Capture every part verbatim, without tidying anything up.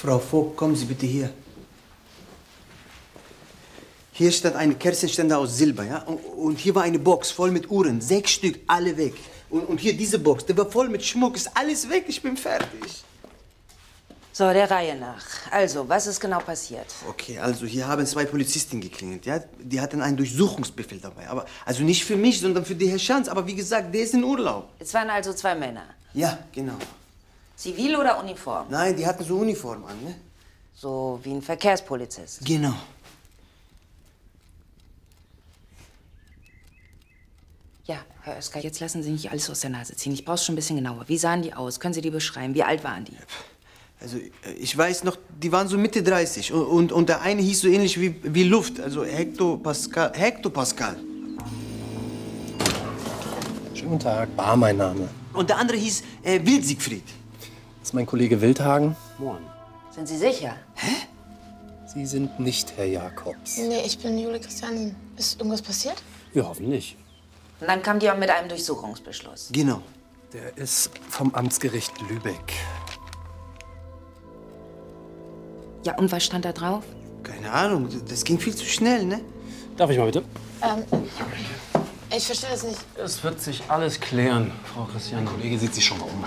Frau Vogt, kommen Sie bitte hier. Hier stand eine Kerzenständer aus Silber, ja? Und, und hier war eine Box voll mit Uhren, sechs Stück, alle weg. Und, und hier diese Box, die war voll mit Schmuck, ist alles weg, ich bin fertig. So, der Reihe nach. Also, was ist genau passiert? Okay, also hier haben zwei Polizisten geklingelt, ja? Die hatten einen Durchsuchungsbefehl dabei, aber also nicht für mich, sondern für die Herr Schanz. Aber wie gesagt, der ist in Urlaub. Es waren also zwei Männer. Ja, genau. Zivil oder Uniform? Nein, die hatten so Uniform an, ne? So wie ein Verkehrspolizist. Genau. Ja, Herr Oeskar, jetzt lassen Sie nicht alles aus der Nase ziehen. Ich brauch's schon ein bisschen genauer. Wie sahen die aus? Können Sie die beschreiben? Wie alt waren die? Also, ich weiß noch, die waren so Mitte dreißig. Und, und, und der eine hieß so ähnlich wie, wie Luft. Also Hektopascal. Hektopascal. Schönen guten Tag, Bar mein Name. Und der andere hieß äh, Wild Siegfried. Das ist mein Kollege Wildhagen. Moin. Sind Sie sicher? Hä? Sie sind nicht Herr Jakobs. Nee, ich bin Jule Christianin. Ist irgendwas passiert? Wir hoffen nicht. Und dann kam die auch mit einem Durchsuchungsbeschluss. Genau. Der ist vom Amtsgericht Lübeck. Ja, und was stand da drauf? Keine Ahnung, das ging viel zu schnell, ne? Darf ich mal bitte? Ähm, ich verstehe das nicht. Es wird sich alles klären, Frau Christian. Der Kollege sieht sich schon mal um.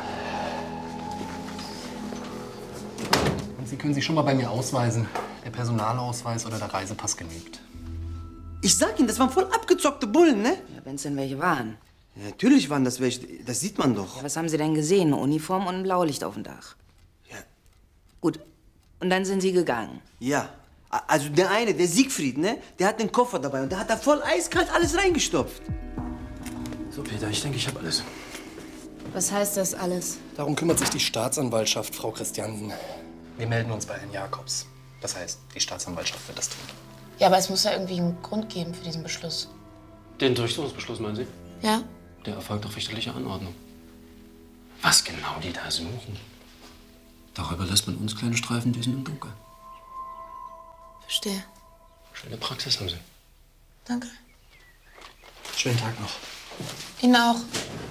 Und Sie können sich schon mal bei mir ausweisen. Der Personalausweis oder der Reisepass genügt. Ich sag Ihnen, das waren voll abgezockte Bullen, ne? Ja, wenn's denn welche waren. Ja, natürlich waren das welche, das sieht man doch. Ja, was haben Sie denn gesehen? Eine Uniform und ein Blaulicht auf dem Dach. Ja. Gut. Und dann sind Sie gegangen. Ja. Also der eine, der Siegfried, ne? Der hat den Koffer dabei und der hat da voll eiskalt alles reingestopft. So, Peter, ich denke, ich habe alles. Was heißt das alles? Darum kümmert sich die Staatsanwaltschaft, Frau Christiansen. Wir melden uns bei Herrn Jakobs. Das heißt, die Staatsanwaltschaft wird das tun. Ja, aber es muss ja irgendwie einen Grund geben für diesen Beschluss. Den Durchsuchungsbeschluss, meinen Sie? Ja? Der erfolgt auf richterlicher Anordnung. Was genau die da suchen? Darüber lässt man uns kleine Streifendüsen im Dunkeln. Verstehe. Schöne Praxis haben Sie. Danke. Schönen Tag noch. Ihnen auch.